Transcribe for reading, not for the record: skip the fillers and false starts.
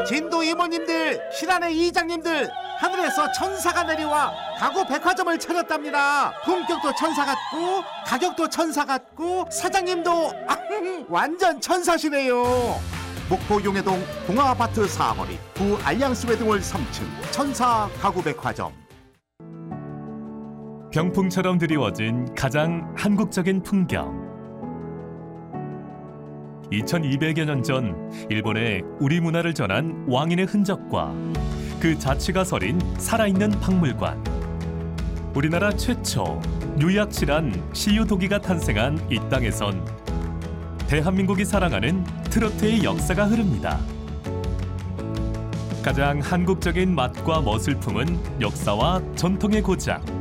진도 이모님들, 신안의 이장님들, 하늘에서 천사가 내려와 가구 백화점을 차렸답니다. 품격도 천사 같고 가격도 천사 같고 사장님도 완전 천사시네요. 목포 용해동 동아아파트 4거리 구 알lian스 웨딩홀 3층 천사 가구 백화점. 병풍처럼 드리워진 가장 한국적인 풍경. 2200여 년 전 일본에 우리 문화를 전한 왕인의 흔적과 그 자취가 서린 살아있는 박물관. 우리나라 최초 유약실한 시유도기가 탄생한 이 땅에선 대한민국이 사랑하는 트로트의 역사가 흐릅니다. 가장 한국적인 맛과 멋을 품은 역사와 전통의 고장